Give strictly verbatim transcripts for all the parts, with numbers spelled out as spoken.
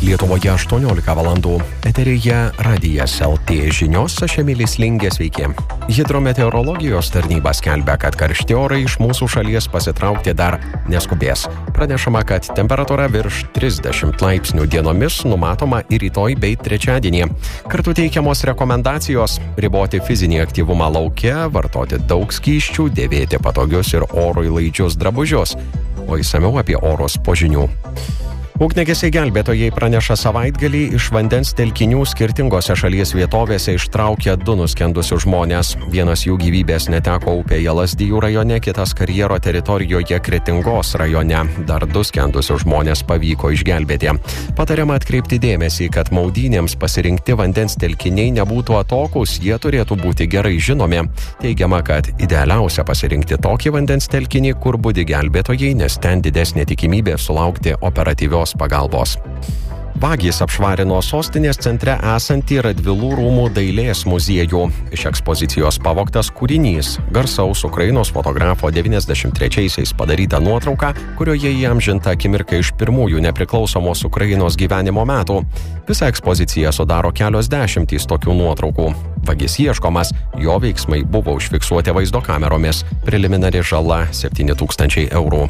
Lietuvoje aštuoniolika valandų. Eteryje Radijas L T žinios, aš Emilis Lingė, sveiki. Hidrometeorologijos tarnyba skelbia, kad karšti orai iš mūsų šalies pasitraukti dar neskubės. Pranešama, kad temperatūra virš trisdešimt laipsnių dienomis numatoma ir rytoj bei trečiadienį. Kartu teikiamos rekomendacijos riboti fizinį aktyvumą lauke, vartoti daug skysčių, dėvėti patogius ir orui laidžius drabužius. O išsamiau apie orus po žinių. Ugniagesiai gelbėtojai praneša savaitgalį iš vandens telkinių skirtingose šalies vietovėse ištraukė du nuskendusius žmonės. Vienas jų gyvybės neteko upėje Lazdijų rajone, kitas karjero teritorijoje Kretingos rajone. Dar du skendusius žmonės pavyko išgelbėti. Patariama atkreipti dėmesį, kad maudynėms pasirinkti vandens telkiniai nebūtų atokus, jie turėtų būti gerai žinomi. Teigiama, kad idealiausia pasirinkti tokį vandens telkinį, kur budi gelbėtojai, nes ten didesnė tikimybė sulaukti operatyvios pagalbos. Vagys apšvarino sostinės centre esantį Radvilų rūmų dailės muziejų. Iš ekspozicijos pavogtas kūrinys, garsaus Ukrainos fotografo devyniasdešimt trečiaisiais padaryta nuotrauka, kurioje įamžinta akimirka iš pirmųjų nepriklausomos Ukrainos gyvenimo metų. Visą ekspoziciją sudaro kelios dešimtys tokių nuotraukų. Vagis ieškomas, jo veiksmai buvo užfiksuoti vaizdo kameromis, preliminari žala septyni tūkstančiai eurų.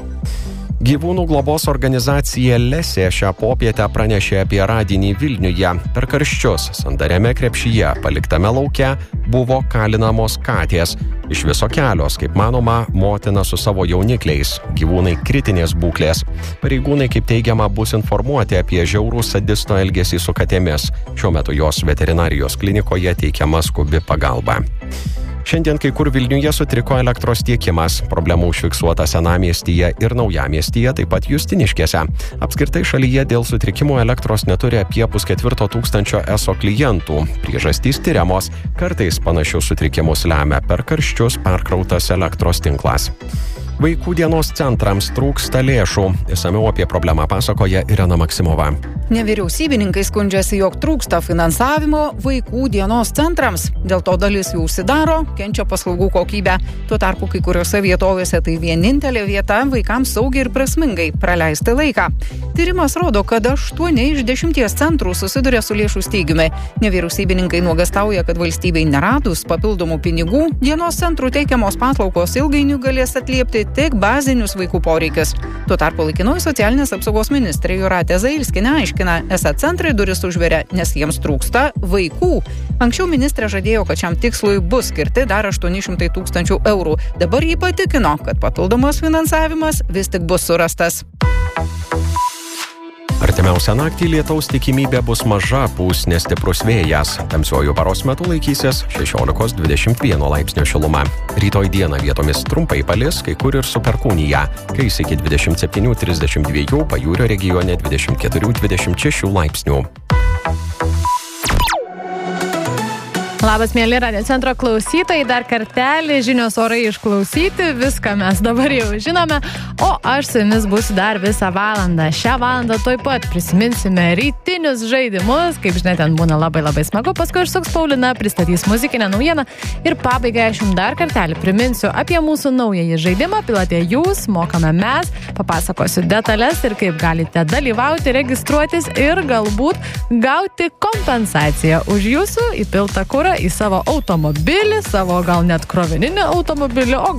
Gyvūnų globos organizacija Lesė šią popietę pranešė apie radinį Vilniuje. Per karščius sandariame krepšyje paliktame lauke buvo kalinamos katės. Iš viso kelios, kaip manoma, motina su savo jaunikliais. Gyvūnai kritinės būklės. Pareigūnai, kaip teigiama, bus informuoti apie žiaurų sadisto elgesį su katėmis. Šiuo metu jos veterinarijos klinikoje teikiama skubi pagalba. Šiandien kai kur Vilniuje sutriko elektros tiekimas. Problemų užfiksuota Senamiestyje ir Naujamiestyje, taip pat Justiniškėse. Apskritai šalyje dėl sutrikimų elektros neturi apie pusketvirto tūkstančio eso klientų. Priežastys tiriamos. Kartais panašius sutrikimus lemia per karščius perkrautas elektros tinklas. Vaikų dienos centrams trūksta lėšų. Išsamiau apie problemą pasakoja Irena Maksimova. Nevyriausybininkai skundžiasi, jog trūksta finansavimo vaikų dienos centrams. Dėl to dalis jų užsidaro, kenčia paslaugų kokybę. Tuo tarpu kai kuriuose vietovėse tai vienintelė vieta vaikams saugiai ir prasmingai praleisti laiką. Tyrimas rodo, kad aštuoni iš dešimties centrų susiduria su lėšų stygiumi. Nevyriausybininkai nuogastauja, kad valstybei neradus papildomų pinigų, dienos centrų teikiamos paslaugos ilgainiui galės atliepti tik bazinius vaikų poreikius. Tuo tarpu laikinoji socialinės apsaugos ministrė Jūratė Zailskienė aiškina, esą centrai duris užveria, nes jiems trūksta vaikų. Anksčiau ministrė žadėjo, kad šiam tikslui bus skirti dar aštuoni šimtai tūkstančių eurų. Dabar jį patikino, kad papildomas finansavimas vis tik bus surastas. Artimiausią naktį lietaus tikimybė bus maža, pūs nestiprus vėjas. Tamsiuoju paros metu laikysis šešiolika dvidešimt vienas laipsnio šiluma. Rytoj dieną vietomis trumpai palis, kai kur ir su perkūnija. Kais iki dvidešimt septyni trisdešimt dva, pajūrio regione dvidešimt keturi dvidešimt šeši laipsnių. Labas, mėly Radio Centro klausytojai, dar kartelį žinios orai išklausyti, viską mes dabar jau žinome, o aš su jumis būsiu dar visą valandą. Šią valandą tuoj pat prisiminsime rytinius žaidimus, kaip žinia, ten būna labai labai smagu, paskui išsuks Paulina, pristatys muzikinę naujieną ir pabaigai aš jums dar kartelį priminsiu apie mūsų naująjį žaidimą, pilote jūs, mokame mes, papasakosiu detalės ir kaip galite dalyvauti, registruotis ir galbūt gauti kompensaciją už jūsų įpiltą kurą į savo automobilį, savo gal net krovininį automobilį, o